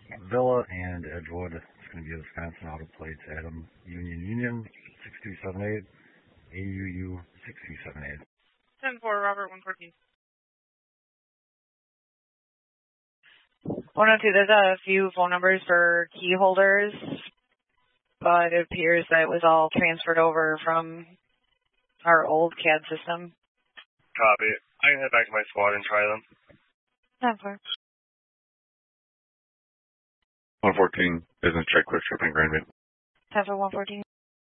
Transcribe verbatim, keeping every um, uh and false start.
Villa and Edgewood. It's going to be a Wisconsin auto plates. Adam Union Union six two seven eight. A U U six two seven eight. ten four, Robert one fourteen. one oh two, there's a few phone numbers for key holders, but it appears that it was all transferred over from our old C A D system. Copy. I can head back to my squad and try them. ten four. one fourteen, business check, quick shipping, Grandview. ten four, one fourteen.